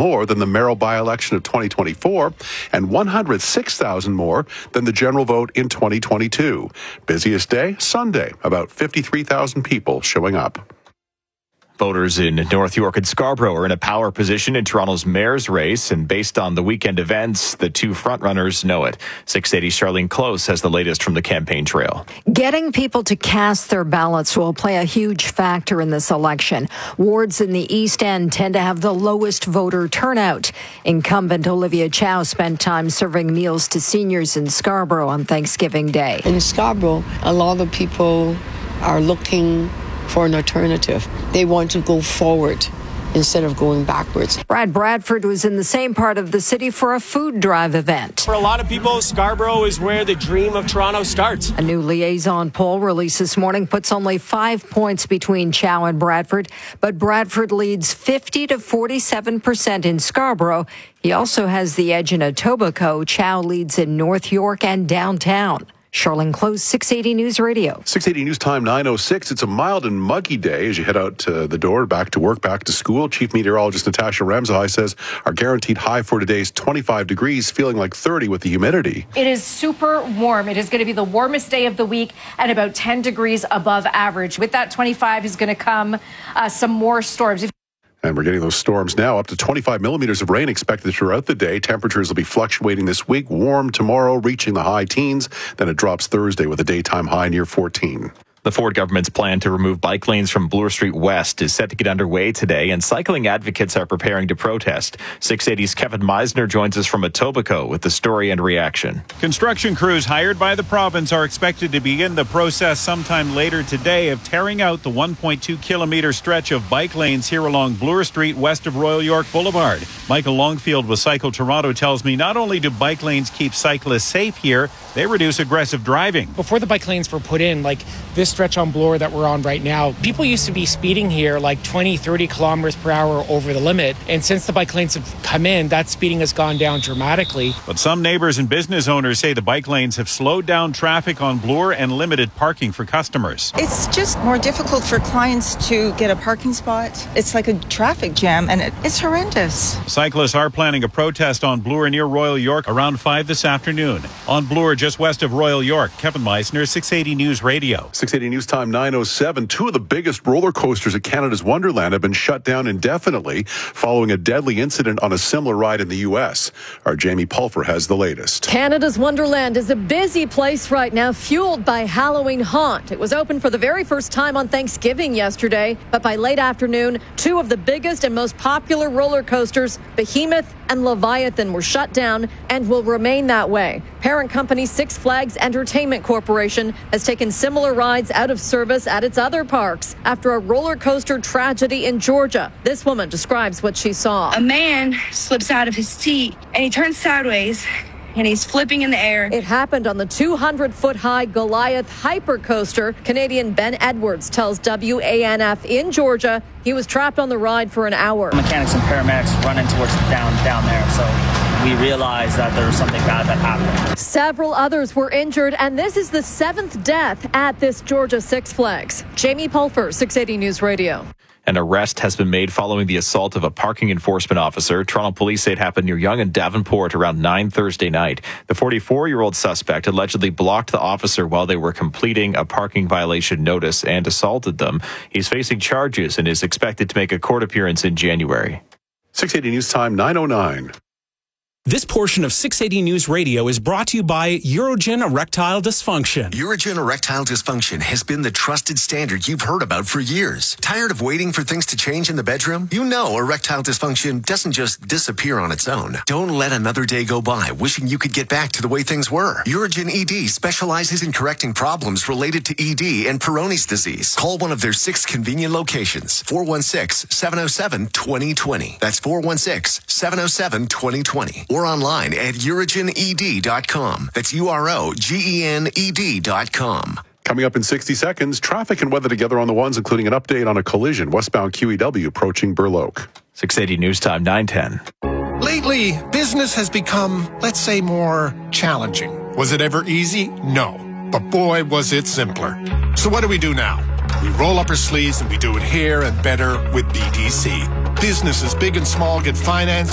more than the Merrill by-election of 2024 and 106,000 more than the general vote in 2022. Busiest day, Sunday, about 53,000 people showing up. Voters in North York and Scarborough are in a power position in Toronto's mayor's race, and based on the weekend events, the two frontrunners know it. 680's Charlene Close has the latest from the campaign trail. Getting people to cast their ballots will play a huge factor in this election. Wards in the East End tend to have the lowest voter turnout. Incumbent Olivia Chow spent time serving meals to seniors in Scarborough on Thanksgiving Day. In Scarborough, a lot of people are looking for an alternative. They want to go forward instead of going backwards. Brad Bradford was in the same part of the city for a food drive event. For a lot of people, Scarborough is where the dream of Toronto starts. A new liaison poll released this morning puts only 5 points between Chow and Bradford, but Bradford leads 50 to 47% in Scarborough. He also has the edge in Etobicoke. Chow leads in North York and downtown. Charlene Close, 680 News Radio. 680 News Time 9:06. It's a mild and muggy day as you head out the door, back to work, back to school. Chief Meteorologist Natasha Ramsahai says our guaranteed high for today is 25 degrees, feeling like 30 with the humidity. It is super warm. It is going to be the warmest day of the week and about 10 degrees above average. With that 25 is going to come some more storms. And we're getting those storms now. Up to 25 millimeters of rain expected throughout the day. Temperatures will be fluctuating this week. Warm tomorrow, reaching the high teens. Then it drops Thursday with a daytime high near 14. The Ford government's plan to remove bike lanes from Bloor Street West is set to get underway today, and cycling advocates are preparing to protest. 680's Kevin Meisner joins us from Etobicoke with the story and reaction. Construction crews hired by the province are expected to begin the process sometime later today of tearing out the 1.2-kilometer stretch of bike lanes here along Bloor Street west of Royal York Boulevard. Michael Longfield with Cycle Toronto tells me not only do bike lanes keep cyclists safe here, they reduce aggressive driving. Before the bike lanes were put in, like this stretch on Bloor that we're on right now, people used to be speeding here like 20, 30 kilometers per hour over the limit. And since the bike lanes have come in, that speeding has gone down dramatically. But some neighbors and business owners say the bike lanes have slowed down traffic on Bloor and limited parking for customers. It's just more difficult for clients to get a parking spot. It's like a traffic jam, and it's horrendous. Cyclists are planning a protest on Bloor near Royal York around 5 this afternoon. On Bloor, just west of Royal York, Kevin Meisner, 680 News Radio. 680 News Time 9:07. Two of the biggest roller coasters at Canada's Wonderland have been shut down indefinitely following a deadly incident on a similar ride in the U.S. Our Jamie Pulfer has the latest. Canada's Wonderland is a busy place right now, fueled by Halloween haunt. It was open for the very first time on Thanksgiving yesterday, but by late afternoon, two of the biggest and most popular roller coasters, Behemoth and Leviathan, were shut down and will remain that way. Parent company Six Flags Entertainment Corporation has taken similar rides out of service at its other parks after a roller coaster tragedy in Georgia. This woman describes what she saw. A man slips out of his seat and he turns sideways and he's flipping in the air. It happened on the 200-foot-high Goliath hypercoaster. Canadian Ben Edwards tells WANF in Georgia he was trapped on the ride for an hour. Mechanics and paramedics running towards down there, so we realized that there was something bad that happened. Several others were injured, and this is the 7th death at this Georgia Six Flags. Jamie Pulfer, 680 News Radio. An arrest has been made following the assault of a parking enforcement officer. Toronto police say it happened near Yonge and Davenport around 9 Thursday night. The 44-year-old suspect allegedly blocked the officer while they were completing a parking violation notice and assaulted them. He's facing charges and is expected to make a court appearance in January. 680 News Time 9:09. This portion of 680 News Radio is brought to you by Urogen Erectile Dysfunction. Urogen Erectile Dysfunction has been the trusted standard you've heard about for years. Tired of waiting for things to change in the bedroom? You know erectile dysfunction doesn't just disappear on its own. Don't let another day go by wishing you could get back to the way things were. Urogen ED specializes in correcting problems related to ED and Peyronie's disease. Call one of their 6 convenient locations. 416-707-2020. That's 416-707-2020. Or online at urogened.com. That's UROGENED.com. Coming up in 60 seconds, traffic and weather together on the ones, including an update on a collision westbound QEW approaching Burloak. 680 News Time 9:10. Lately, business has become, let's say, more challenging. Was it ever easy? No. But boy, was it simpler. So what do we do now? We roll up our sleeves and we do it here and better with BDC. Businesses big and small get financed